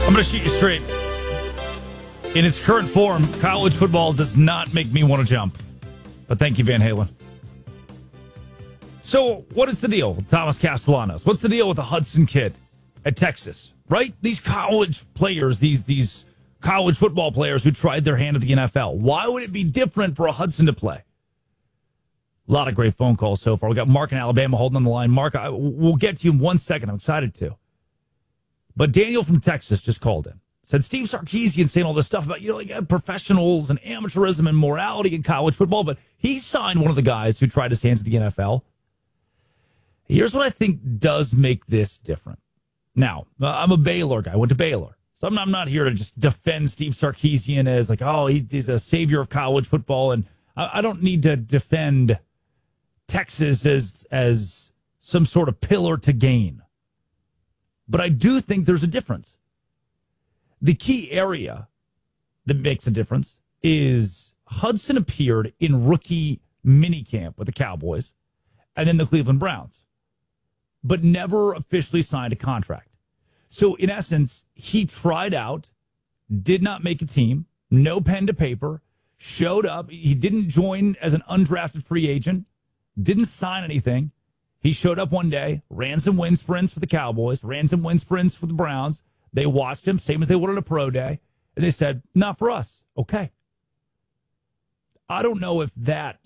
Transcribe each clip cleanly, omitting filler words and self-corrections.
I'm going to shoot you straight. In its current form, college football does not make me want to jump. But thank you, Van Halen. So, what is the deal with Thomas Castellanos? What's the deal with the Hudson kid at Texas? Right? These college players, these college football players who tried their hand at the NFL. Why would it be different for a Hudson to play? A lot of great phone calls so far. We got Mark in Alabama holding on the line. Mark, we'll get to you in 1 second. I'm excited to. But Daniel from Texas just called in. Said Steve Sarkisian saying all this stuff about, like professionals and amateurism and morality in college football, but he signed one of the guys who tried his hands at the NFL. Here's what I think does make this different. Now, I'm a Baylor guy. I went to Baylor. So I'm not here to just defend Steve Sarkisian as like, oh, he's a savior of college football. And I don't need to defend Texas as some sort of pillar to gain. But I do think there's a difference. The key area that makes a difference is Hudson appeared in rookie minicamp with the Cowboys and then the Cleveland Browns, but never officially signed a contract. So, in essence, he tried out, did not make a team, no pen to paper, showed up. He didn't join as an undrafted free agent, didn't sign anything. He showed up one day, ran some wind sprints for the Cowboys, ran some wind sprints for the Browns. They watched him, same as they would at a pro day, and they said, not for us. Okay. I don't know if that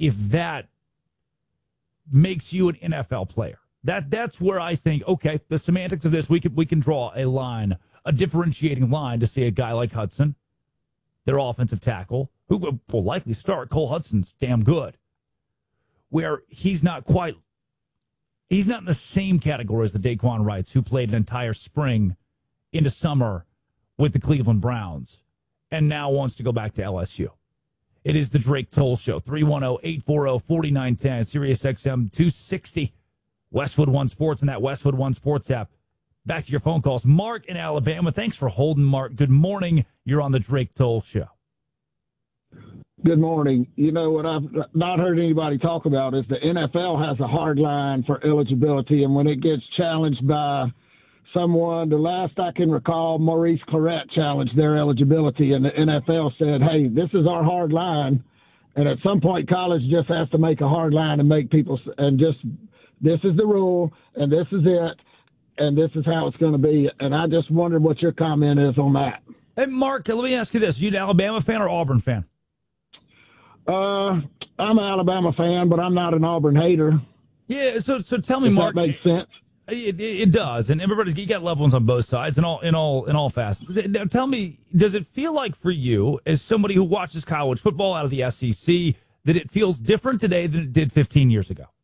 makes you an NFL player. That's where I think, okay, the semantics of this, we can draw a line, a differentiating line to see a guy like Hudson, their offensive tackle, who will likely start. Cole Hudson's damn good. Where he's not in the same category as the Daquan Wrights, who played an entire spring into summer with the Cleveland Browns and now wants to go back to LSU. It is the Drake Toll Show, 310-840-4910, Sirius XM 260, Westwood One Sports, and that Westwood One Sports app. Back to your phone calls. Mark in Alabama. Thanks for holding, Mark. Good morning. You're on the Drake Toll Show. Good morning. What I've not heard anybody talk about is the NFL has a hard line for eligibility, and when it gets challenged by someone, the last I can recall, Maurice Clarett challenged their eligibility, and the NFL said, hey, this is our hard line. And at some point, college just has to make a hard line and make people, and just, this is the rule, and this is it, and this is how it's going to be. And I just wondered what your comment is on that. Hey, Mark, let me ask you this. Are you an Alabama fan or Auburn fan? I'm an Alabama fan, but I'm not an Auburn hater. Yeah, so tell me, Mark. That makes sense. It does, and you got loved ones on both sides, in all facets. Now, tell me, does it feel like for you, as somebody who watches college football out of the SEC, that it feels different today than it did 15 years ago?